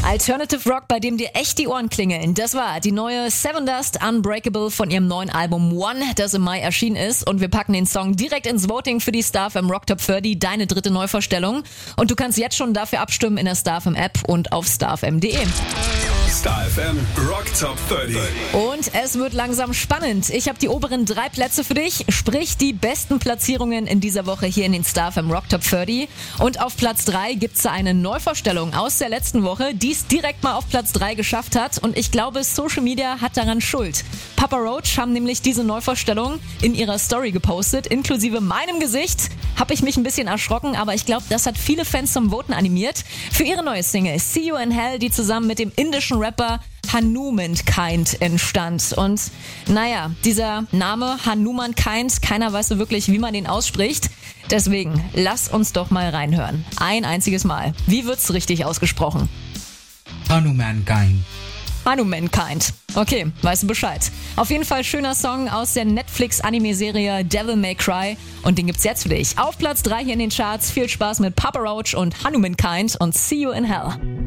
Alternative Rock, bei dem dir echt die Ohren klingeln. Das war die neue Seven Dust Unbreakable von ihrem neuen Album One, das im Mai erschienen ist. Und wir packen den Song direkt ins Voting für die StarFM Rock Top 30, deine dritte Neuvorstellung. Und du kannst jetzt schon dafür abstimmen in der StarFM App und auf starfm.de. StarFM Rock Top 30. Und es wird langsam spannend. Ich habe die oberen 3 Plätze für dich, sprich die besten Platzierungen in dieser Woche hier in den StarFM Rock Top 30. Und auf Platz 3 gibt's eine Neuvorstellung aus der letzten Woche, die es direkt mal auf Platz 3 geschafft hat. Und ich glaube, Social Media hat daran Schuld. Papa Roach haben nämlich diese Neuvorstellung in ihrer Story gepostet, inklusive meinem Gesicht. Habe ich mich ein bisschen erschrocken, aber ich glaube, das hat viele Fans zum Voten animiert. Für ihre neue Single See You in Hell, die zusammen mit dem indischen Rapper Hanumankind entstand. Und naja, dieser Name Hanumankind, keiner weiß so wirklich, wie man den ausspricht. Deswegen, lass uns doch mal reinhören. Ein einziges Mal. Wie wird's richtig ausgesprochen? Hanumankind. Hanumankind. Okay, weißt du Bescheid. Auf jeden Fall schöner Song aus der Netflix-Anime-Serie Devil May Cry. Und den gibt's jetzt für dich. Auf Platz 3 hier in den Charts. Viel Spaß mit Papa Roach und Hanumankind und See You in Hell.